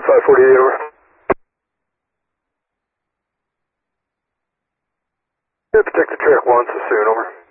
548, over. Yeah, protect the track once, soon, over.